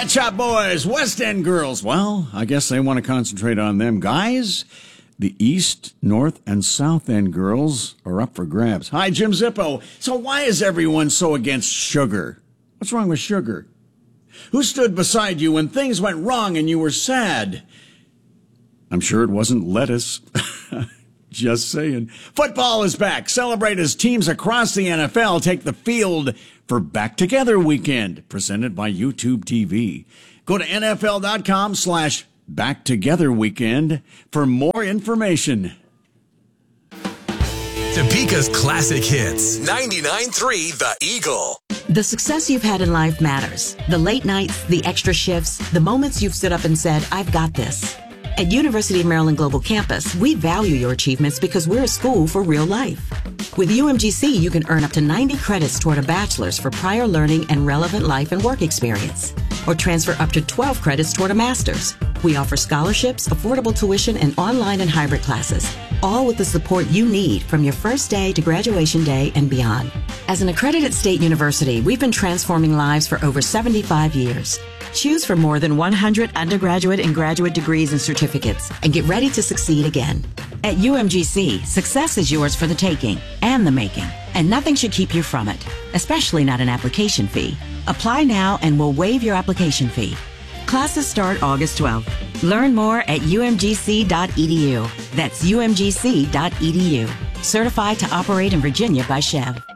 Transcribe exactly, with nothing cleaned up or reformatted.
Pet Shop Boys, West End Girls. Well, I guess they want to concentrate on them. Guys, the East, North, and South End girls are up for grabs. Hi, Jim Zippo. So why is everyone so against sugar? What's wrong with sugar? Who stood beside you when things went wrong and you were sad? I'm sure it wasn't lettuce. Just saying. Football is back. Celebrate as teams across the N F L take the field for Back Together Weekend, presented by YouTube T V. Go to nfl.com slash Back Together Weekend for more information. Topeka's classic hits. ninety-nine point three The Eagle. The success you've had in life matters. The late nights, the extra shifts, the moments you've stood up and said, I've got this. At University of Maryland Global Campus, we value your achievements because we're a school for real life. With U M G C, you can earn up to ninety credits toward a bachelor's for prior learning and relevant life and work experience, or transfer up to twelve credits toward a master's. We offer scholarships, affordable tuition, and online and hybrid classes, all with the support you need from your first day to graduation day and beyond. As an accredited state university, we've been transforming lives for over seventy-five years. Choose from more than one hundred undergraduate and graduate degrees and certificates and get ready to succeed again. At U M G C, success is yours for the taking and the making, and nothing should keep you from it, especially not an application fee. Apply now and we'll waive your application fee. Classes start August twelfth. Learn more at u m g c dot e d u. That's u m g c dot e d u. Certified to operate in Virginia by Chev.